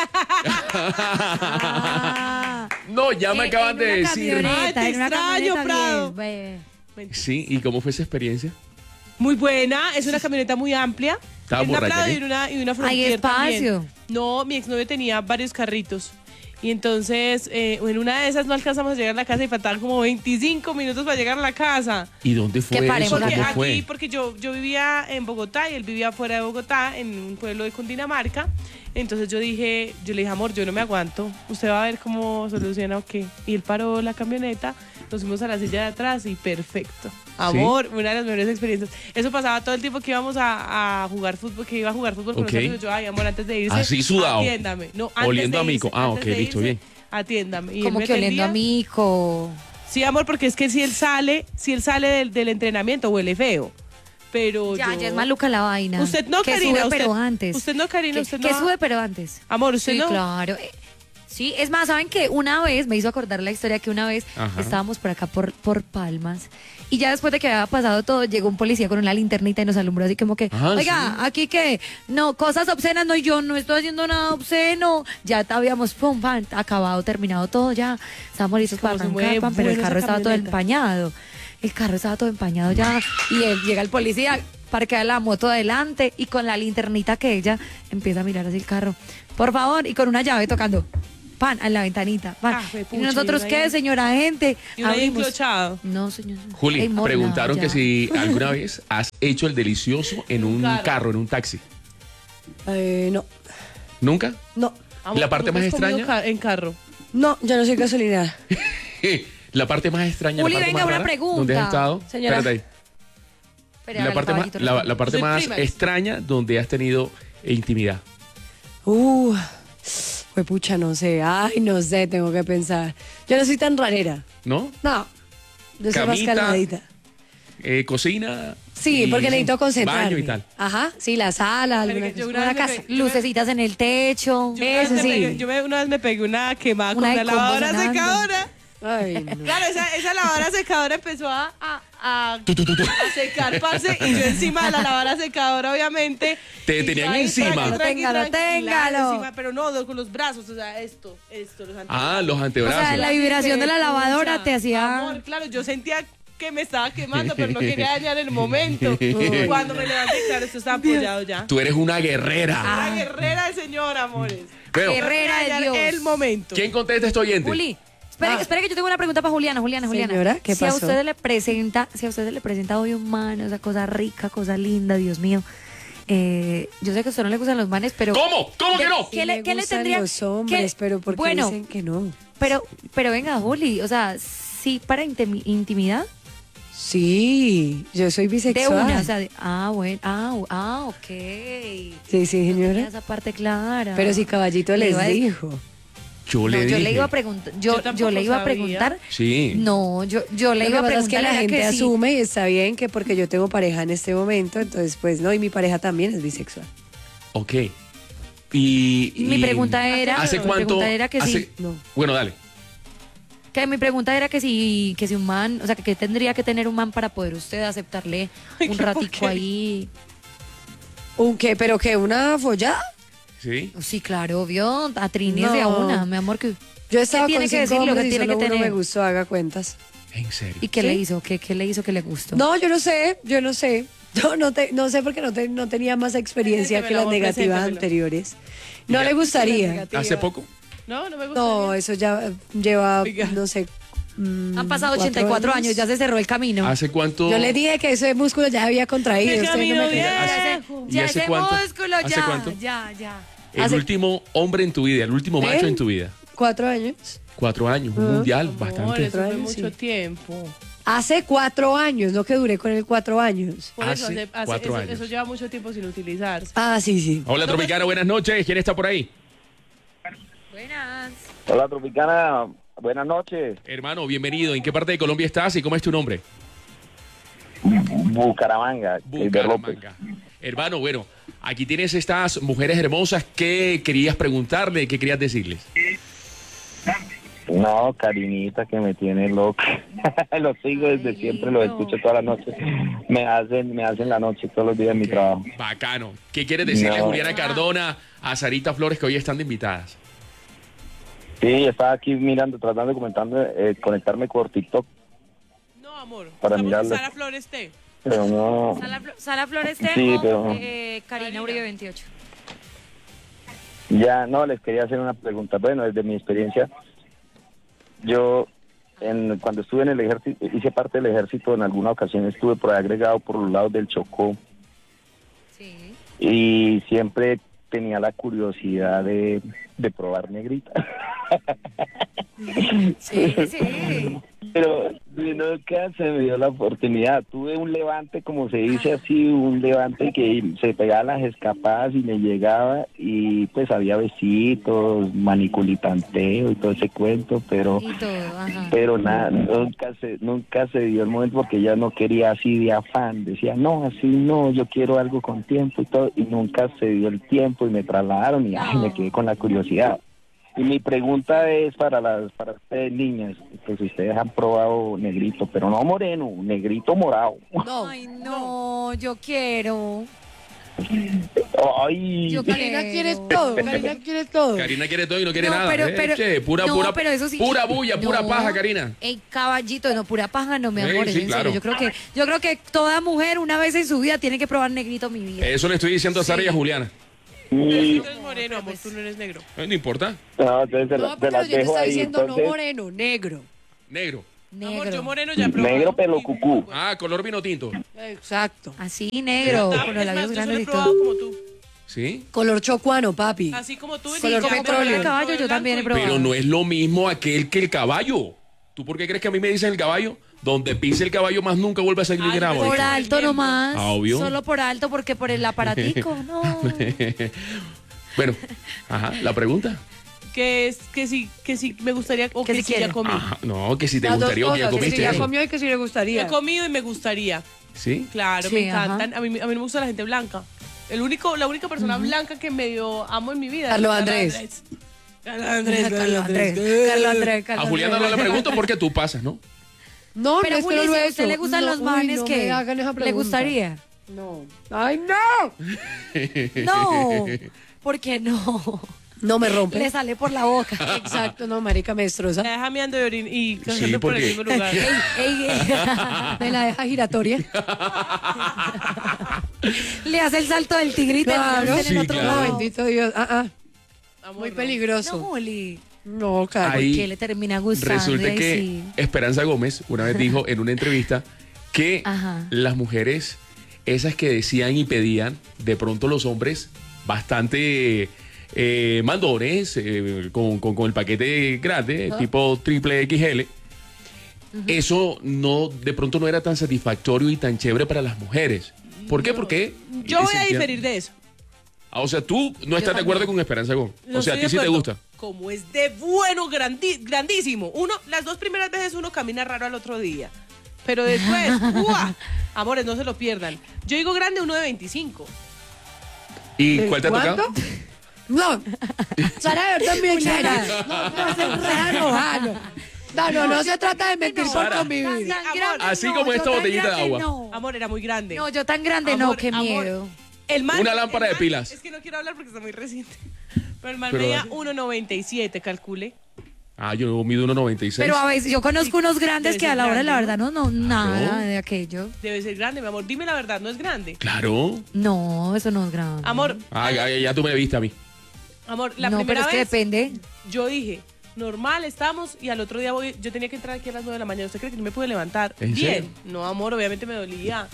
Ah. No, ya me En- acaban en de una decir. camioneta, Ay, te en una extraño, camioneta Prado. bien, ve. Sí, ¿y cómo fue esa experiencia? Muy buena, es una camioneta muy amplia. Estaba en una borracha, Prado ¿qué? y en una, y una Hay Frontier espacio. también. No, mi exnovio tenía varios carritos. Y entonces, eh, en una de esas no alcanzamos a llegar a la casa y faltaban como veinticinco minutos para llegar a la casa. ¿Y dónde fue Que paremos eso? Porque ¿Cómo aquí, fue? porque yo, yo vivía en Bogotá y él vivía fuera de Bogotá, en un pueblo de Cundinamarca. Entonces yo dije, yo le dije, amor, yo no me aguanto. Usted va a ver cómo soluciona o qué. Y él paró la camioneta, nos fuimos a la silla de atrás y perfecto. Amor, una de las mejores experiencias. Eso pasaba todo el tiempo que íbamos a, a jugar fútbol, que iba a jugar fútbol con Ok. los amigos. Yo, ay, amor, antes de irse. Así sudado. Atiéndame. No, antes Oliendo de a mico. irse, Ah, antes ok, de listo, irse, bien. Atiéndame. Y él Como me que oliendo atendía. a mico. Sí, amor, porque es que si él sale, si él sale del, del entrenamiento huele feo. Pero Ya, yo... ya es maluca la vaina. Usted no, que Karina, sube, usted- pero antes. usted no, Karina, Que, usted que no- sube, pero antes. Amor, usted Sí, no. claro. Eh, Sí, es más, ¿saben qué? Una vez, me hizo acordar la historia que una vez Ajá. estábamos por acá, por, por Palmas, y ya después de que había pasado todo, llegó un policía con una linternita y nos alumbró así como que, Ah, oiga, aquí que, no, cosas obscenas, no, yo no estoy haciendo nada obsceno. Ya habíamos, pum, pam, acabado, terminado todo ya. Estábamos listos para Como se arrancar, mueve pam, pero el bueno carro esa estaba todo camioneta. empañado. El carro estaba todo empañado ya, y él, llega el policía, parquea la moto adelante, y con la linternita que ella empieza a mirar así el carro. Por favor, y con una llave tocando. Pan, en la ventanita. Pan. Ah, ¿Y juepucha, nosotros y uno qué, ahí- señora gente? Y uno ahí Abrimos. enclochado. No, señor. Juli, Ey, morna, preguntaron ya. que si alguna vez has hecho el delicioso en un carro. carro, en un taxi. Eh, no, ¿Nunca? no, Amor, ¿La parte ¿nunca más has comido extraña? ca- en carro. no, yo no soy gasolinera. La parte más extraña, Juli, la parte venga, más una rara, pregunta. ¿dónde has estado? Señora. Espérate ahí. Espere, La hágale, parte, más, caballito, la, responda. la parte Soy más prima. extraña donde has tenido intimidad. Uh, pues pucha, no sé. Ay, no sé, tengo que pensar. Yo no soy tan rarera. ¿No? No, yo soy más Camita, calmadita. Eh, cocina. Sí, y porque necesito concentrarme. Baño y tal. Ajá, sí, la sala, alguna Marica, yo cosa, una una vez me casa. pe- yo me- Lucecitas en el techo. Yo, una vez Eso me sí. pegué- yo me- una vez me pegué una quemada Una con de una combos lavadora sonando. secadora. Ay, no. Claro, esa, esa lavadora secadora empezó a, a, a, a secar, parce, y yo encima de la lavadora secadora, obviamente. Te y tenían ahí, encima. tranqui, tranqui, Téngalo, tranqui, téngalo. claro, encima, pero no, no, con los brazos, o sea, esto, esto, los Ah, los O antebrazos. sea, la vibración de la Pucha, lavadora te hacía... Amor, claro, yo sentía que me estaba quemando, pero no quería dañar el momento. Cuando me levanté, claro, esto estaba apoyado ya. Tú eres una guerrera. La guerrera del señor, amores. Pero, Guerrera de Dañar Dios. el momento. ¿quién contesta este oyente? Juli, espere, Ah. espere que yo tengo una pregunta para Juliana, Juliana, Juliana. Señora, ¿qué si a pasó? usted le presenta, si a usted se le presenta hoy un man, esa cosa rica, cosa linda, Dios mío. Eh, yo sé que a usted no le gustan los manes, pero ¿Cómo? ¿Cómo que no? ¿Qué Sí le- me qué le gustan tendría- los hombres, qué- pero ¿por qué bueno, dicen que no? pero pero venga, Juli, o sea, sí para intimi- intimidad Sí, yo soy de bisexual. una, o sea, de- ah, bueno, ah, ah, ok. Sí, sí, Tenía señora. esa parte clara. Pero si Caballito Le les iba a decir- dijo. Yo No, le yo dije. le iba a preguntar, yo, Yo yo, tampoco le iba a sabía. preguntar. Sí. No, yo, yo le Lo iba que a pasa es preguntar que la era gente que sí. asume y está bien que porque yo tengo pareja en este momento, entonces pues no, y mi pareja también es bisexual. Ok. Y, Y mi y- pregunta era, ¿Hace mi cuánto? pregunta era que hace- sí. No. Bueno, dale. Que mi pregunta era que si, que si un man, o sea, que qué tendría que tener un man para poder usted aceptarle Ay, un qué ratico porquería. ahí. ¿Un qué? ¿Pero qué? ¿Una follada? Sí. Sí, claro, obvio, a Trini es de a No. una, mi amor, que Yo estaba tiene con que cinco decirlo? ¿Qué hombres y tiene solo que uno tener? me gustó, haga cuentas. En serio. ¿y qué ¿Sí? le hizo? ¿Qué, qué le hizo que le gustó? No, yo no sé, yo no sé. Yo no, te, no sé porque no, te- no tenía más experiencia que Preséntemelo, las amor, negativas preséntemelo. anteriores. No Ya. le gustaría. ¿Hace poco? No, no me gusta. No, eso ya lleva, Oiga. no sé. mm, Han pasado cuatro ochenta y cuatro años, ya se cerró el camino. ¿Hace cuánto? Yo le dije que ese músculo ya había contraído. El ustedes no camino me creen. bien. ¿Y Ya hace ese cuánto? músculo, ¿Hace ya, cuánto? ya, ya. El Hace- último hombre en tu vida, el último ¿Eh? macho en tu vida. Cuatro años. Cuatro años, un Ah. mundial, Amor, bastante. eso fue años, mucho sí. tiempo. Hace cuatro años, no que duré con él cuatro años. Por eso, Hace hace- hace- cuatro eso, años. eso lleva mucho tiempo sin utilizarse. Ah, sí, sí. Hola, Tropicana, buenas noches. ¿Quién está por ahí? Buenas. Hola, Tropicana. Buenas noches. Hermano, bienvenido. ¿En qué parte de Colombia estás y cómo es tu nombre? Bucaramanga. Bucaramanga. Hermano, bueno, aquí tienes estas mujeres hermosas. ¿Qué querías preguntarle? ¿Qué querías decirles? No, Karinita, que me tiene loca. Los sigo desde Ay, siempre, los lindo. escucho toda la noche. Me hacen, me hacen la noche todos los días en mi trabajo. Bacano. ¿Qué quieres decirle a No. Juliana Cardona, a Sarita Flores, que hoy están de invitadas? Sí, estaba aquí mirando, tratando de comentando, eh, conectarme por TikTok, No, amor. Para estamos en mirarlo. Sara Flores T. pero no. Sala, Flo- Sala Flores T Sí, o, pero- eh, Karina Uribe veintiocho. Ya, no, les quería hacer una pregunta. Bueno, desde mi experiencia, yo en, cuando estuve en el ejército, hice parte del ejército, en alguna ocasión estuve por ahí agregado por los lados del Chocó Sí. y siempre tenía la curiosidad de, de probar negrita. Sí, sí. Pero nunca se me dio la oportunidad. Tuve un levante, como se dice así, un levante que se pegaba las escapadas y me llegaba y pues había besitos, maniculitanteo y todo ese cuento, pero Y todo, ajá. pero nada, nunca se nunca se dio el momento porque ella no quería así de afán. Decía, no, así no, yo quiero algo con tiempo y todo. Y nunca se dio el tiempo y me trasladaron y ay, me quedé con la curiosidad. Y mi pregunta es para las para ustedes niñas, pues ustedes han probado negrito, pero no moreno, negrito morado. No. Ay, no, yo quiero. Ay, Yo Karina quiero. quiere todo. Karina quiere todo. Karina quiere todo y no quiere No, nada. pero- ¿eh? pero- Che, pura, no, pura, pero eso sí. pura bulla, pura No. paja, Karina. Ey, caballito, no, pura paja, no, mi Sí, amor, sí, es en claro. serio. Yo creo que, yo creo que toda mujer una vez en su vida tiene que probar negrito mi vida. Eso le estoy diciendo a Sara y a Juliana. y- Tú eres moreno, amor, tú no eres negro. Eh, No importa. no, entonces se, la- No, se pero las yo te dejo estoy ahí. diciendo no Entonces, moreno, negro. Negro. Amor, yo Negro. moreno ya he probado. negro pelo cucú. Ah, color vino tinto. Exacto. Así, negro, Ah, con los es más, labios yo solo grandes he y probado todo. como tú. ¿Sí? Color chocuano, papi. Así como tú. y Color ya me petróleo. probé el Caballo, yo blanco también he y- probado. Pero no es lo mismo aquel que el caballo. ¿Tú por qué crees que a mí me dicen el caballo? Donde pise el caballo más nunca vuelve a salir Ay, grabo. pero Por alto nomás. Ah, obvio. Solo por alto, porque por el aparatico, no. Bueno, ajá, la pregunta. Que es que sí, que sí me gustaría o Que que, si sí ya quiere. comí. Ajá, no, que si te Las dos gustaría o que ya cosas, que comiste. si ya eso. comió y que si le gustaría. He comido y me gustaría. ¿Sí? Claro, Sí, me ajá. encantan. A mí, a mí no me gusta la gente blanca. El único, la única persona blanca que medio amo en mi vida. Carlos es Andrés. Carlos Andrés. Carlos Andrés, Carlos Andrés, A Carlos Juliana no Andrés. le pregunto porque tú pasas, ¿no? No, Pero no es que Juli, no si lo he a usted hecho. le gustan No, los uy, manes no que me hagan esa le pregunta. gustaría. No. ¡Ay, no! No, ¿por qué no? No me rompe. Le sale por la boca. Exacto, no, marica, me destroza. Me deja meando de orín y cayendo Sí, por el porque- mismo lugar. Ey, ey, ey. Me la deja giratoria. Le hace el salto del tigrito Claro. en el Sí, otro claro. No, lado. bendito Dios. Ah, ah. Amor, Muy no. No, peligroso. Juli. No, cara. Ahí ¿Qué le termina gustando? Resulta Ay, que sí. Esperanza Gómez una vez dijo en una entrevista que Ajá. las mujeres, esas que decían y pedían, de pronto los hombres bastante eh, mandones, eh, con, con- con el paquete grande, tipo triple X L, eso no, de pronto no era tan satisfactorio y tan chévere para las mujeres. ¿Por qué? Porque... Yo voy a sentían- diferir de eso. Ah, o sea, tú no estás de acuerdo con Esperanza Gómez. No O sea, a estoy ti de sí te acuerdo. gusta. Como es de bueno, grandi- grandísimo. Uno, las dos primeras veces uno camina raro al otro día. Pero después, ¡uah! Amores, no se lo pierdan. Yo digo grande, uno de veinticinco. ¿Y cuál te ha ¿Cuánto? tocado? No. Sara, yo también exagerada. No, no se trata de enojar. No, no, no se trata de mentir por Sara. convivir. Tan Amor, grande así no, como yo esta tan botellita de grande agua. No. Amor, era muy grande. No, yo tan grande no, Amor, qué amor. miedo. El man- Una lámpara el de man- pilas. Es que no quiero hablar porque está muy reciente. Pero el man Pero medía dale. uno noventa y siete, calcule. Ah, yo mido uno noventa y seis. Pero a veces yo conozco unos grandes Debe que a ser la hora de la grande, verdad no, no, nada de aquello. Debe ser grande, mi amor. Dime la verdad, no es grande. Claro. No, eso no es grande. Amor, Ah, ya, ya tú me viste a mí. amor, la no, primera pero es que vez depende. yo dije, normal, estamos, y al otro día voy, yo tenía que entrar aquí a las nueve de la mañana. ¿Usted cree que no me pude levantar? ¿En Bien. serio? No, amor, obviamente me dolía.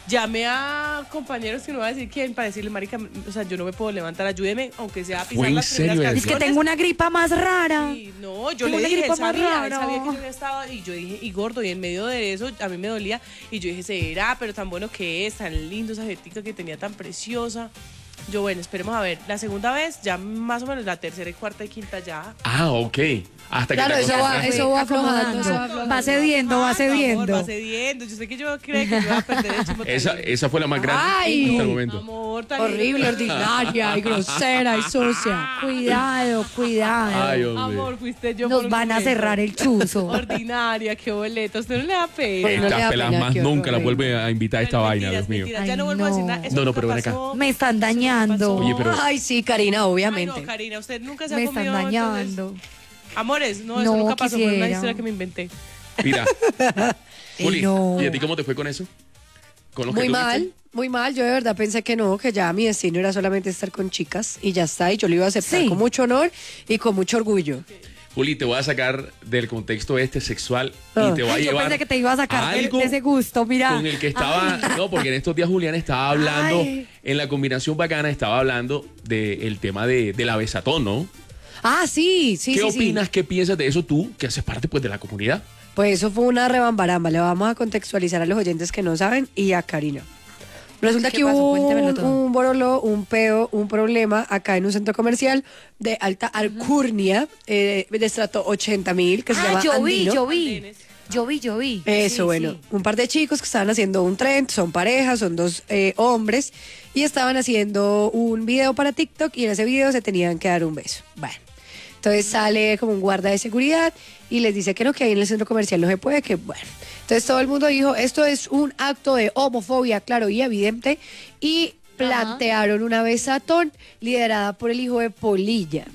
Llamé a compañeros que no voy a decir quién para decirle, marica, o sea, yo no me puedo levantar, ayúdeme, aunque sea a pisar ¿Fue en las primeras serio eso? Es que canciones. tengo una gripa más rara. Sí, no, yo Tengo le una dije, él gripa más sabía, él rara. sabía que yo había estado, y yo dije, y gordo, y en medio de eso, a mí me dolía, y yo dije, será, pero tan bueno que es, tan lindo esa jetica que tenía, tan preciosa. Yo, bueno, esperemos a ver, la segunda vez, ya más o menos la tercera y cuarta y quinta ya. Ah, ok. Hasta Claro, que te eso va, acostumbraste. eso va aflojando, eso va aflojando. Va cediendo, va Ah, cediendo. amor, va cediendo, yo sé que yo creo que yo iba a perder el chimo. Esa, esa fue la más grande Ay. hasta el momento. Amor, tan Horrible, ordinaria y grosera y sucia. Cuidado, cuidado. Ay, hombre. Amor, fuiste yo. Nos por un van a momento. cerrar el chuzo. Ordinaria, qué boleto. Usted no le da pena. Pues no le Estas da pelas pena, más qué nunca las horror. vuelve a invitar a esta Bueno, vaina, mentiras, Dios mío. mentiras, ya Ay, no vuelvo a decir no. nada. Eso No, no, nunca pero ven acá. pasó. Me están Eso nunca dañando. pasó. Oye, pero- Ay, sí, Karina, Ay, obviamente. no, Karina, usted nunca se ha Me comido. están entonces- dañando. Amores, no, eso No, nunca pasó. Fue una quisiera. historia que me inventé. Mira, Juli, no. ¿y a ti cómo te fue con eso? ¿Con los que Muy tú mal, viste? muy mal. Yo de verdad pensé que no, que ya mi destino era solamente estar con chicas y ya está. Y yo lo iba a aceptar Sí. con mucho honor y con mucho orgullo. Juli, te voy a sacar del contexto este sexual Ah. y te voy a Ay, yo llevar pensé que te iba a sacar de, algo de ese gusto, mira. con el que estaba, no, porque en estos días Julián estaba hablando, Ay. en la combinación bacana estaba hablando del tema de, de la besatón, ¿no? Ah, sí, sí, ¿Qué sí. opinas, sí. qué piensas de eso tú, que haces parte pues de la comunidad? Pues eso fue una rebambaramba. Le vamos a contextualizar a los oyentes que no saben y a Karina. Resulta ¿Qué que pasó? hubo Cuéntemelo un, todo. un borolo, un peo, un problema acá en un centro comercial de alta alcurnia, eh, de estrato ochenta mil, que se Ah, llama yo vi, Andino. yo vi. Yo vi, yo vi. Eso, Sí, bueno, sí. un par de chicos que estaban haciendo un trend, son parejas, son dos eh, hombres, y estaban haciendo un video para TikTok y en ese video se tenían que dar un beso. Bueno, entonces sale como un guarda de seguridad y les dice que no, que ahí en el centro comercial no se puede, que bueno. Entonces todo el mundo dijo, esto es un acto de homofobia, claro y evidente, y plantearon una besatón liderada por el hijo de Polilla,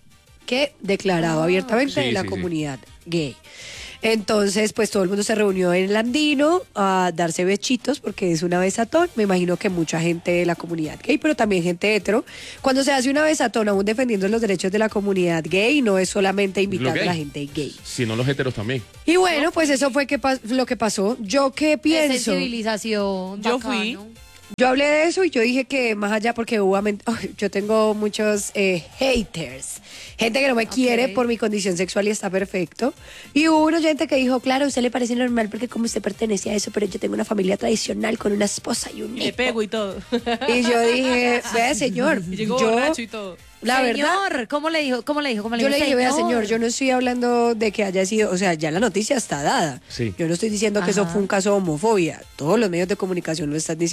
que declarado abiertamente Sí, de la sí, sí. comunidad gay. Entonces, pues todo el mundo se reunió en el Andino a darse bechitos porque es una besatón. Me imagino que mucha gente de la comunidad gay, pero también gente hetero. Cuando se hace una besatón, aún defendiendo los derechos de la comunidad gay, no es solamente invitando gay. a la gente gay. Si no, los heteros también. Y bueno, pues eso fue que pas- lo que pasó. ¿Yo qué Qué pienso? sensibilización. Yo bacano. fui. Yo hablé de eso y yo dije que más allá, porque obviamente ay, yo tengo muchos eh, haters, gente que no me quiere por mi condición sexual y está perfecto. Y hubo una gente que dijo, claro, a usted le parece normal porque como usted pertenece a eso, pero yo tengo una familia tradicional con una esposa y un Y le hijo. pego y todo. Y yo dije, vea señor, Y llegó yo, borracho y todo. la verdad, Señor, ¿cómo le dijo? ¿Cómo le dijo? ¿Cómo le yo dijo? le dije, vea señor, yo no estoy hablando de que haya sido, o sea, ya la noticia está dada. Sí. Yo no estoy diciendo que eso Ajá. fue un caso de homofobia. Todos los medios de comunicación lo están diciendo.